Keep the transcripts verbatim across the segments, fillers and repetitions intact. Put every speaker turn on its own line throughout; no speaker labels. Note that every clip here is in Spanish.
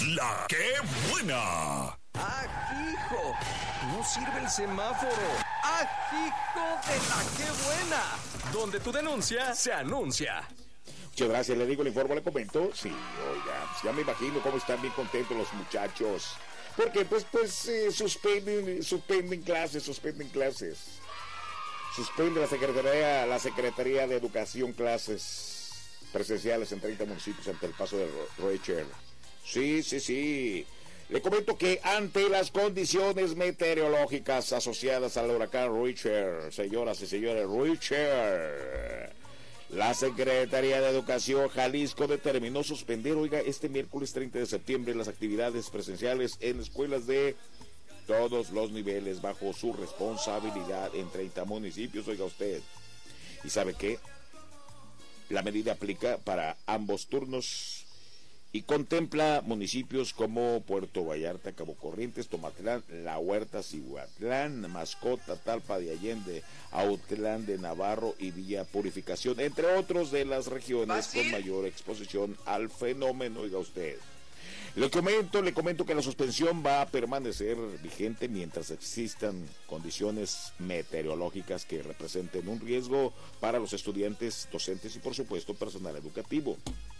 La que buena.
¡Ah, hijo! No sirve el semáforo. ¡Ah, hijo de la que buena! Donde tu denuncia se anuncia.
Muchas gracias, le digo, le informo, le comento. Sí, oiga, pues ya me imagino cómo están bien contentos los muchachos. Porque pues, pues, eh, suspenden, suspenden clases, suspenden clases. Suspende la Secretaría, la Secretaría de Educación clases presenciales en treinta municipios ante el paso de Rocher. Sí, sí, sí. Le comento que ante las condiciones meteorológicas asociadas al huracán Rocher, señoras y señores, Rocher, la Secretaría de Educación Jalisco determinó suspender, oiga, este miércoles treinta de septiembre las actividades presenciales en escuelas de todos los niveles bajo su responsabilidad en treinta municipios, oiga usted. ¿Y sabe qué? La medida aplica para ambos turnos y contempla municipios como Puerto Vallarta, Cabo Corrientes, Tomatlán, La Huerta, Cihuatlán, Mascota, Talpa de Allende, Autlán de Navarro y Villa Purificación, entre otros de las regiones con mayor exposición al fenómeno, oiga usted. Le comento, le comento que la suspensión va a permanecer vigente mientras existan condiciones meteorológicas que representen un riesgo para los estudiantes, docentes y por supuesto personal educativo.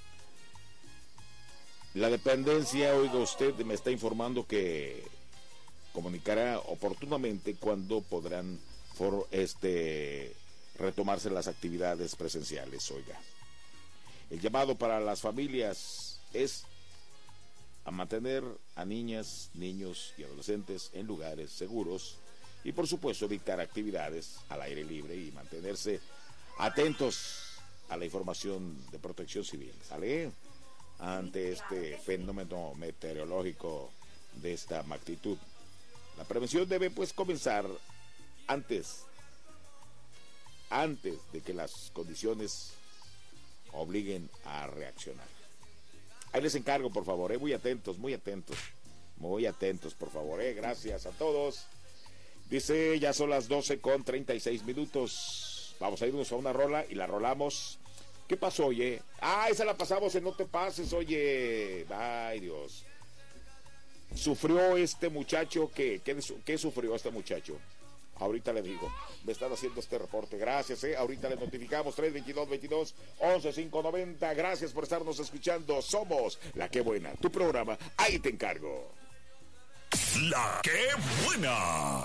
La dependencia, oiga usted, me está informando que comunicará oportunamente cuándo podrán for, este, retomarse las actividades presenciales, oiga. El llamado para las familias es a mantener a niñas, niños y adolescentes en lugares seguros y por supuesto evitar actividades al aire libre y mantenerse atentos a la información de protección civil, ¿sale? Ante este fenómeno meteorológico de esta magnitud. La prevención debe pues comenzar antes, antes de que las condiciones obliguen a reaccionar. Ahí les encargo, por favor, eh, muy atentos, muy atentos, muy atentos, por favor, eh, gracias a todos. Dice, ya son las doce con treinta y seis minutos, vamos a irnos a una rola y la rolamos. ¿Qué pasó, oye? Ah, esa la pasamos en No Te Pases, oye. Ay, Dios. Sufrió este muchacho, ¿qué? ¿Qué, qué sufrió este muchacho? Ahorita le digo, me están haciendo este reporte, gracias, eh. Ahorita le notificamos, tres veintidós veintidós once cinco noventa, gracias por estarnos escuchando, somos La Que Buena, tu programa, ahí te encargo.
La Que Buena.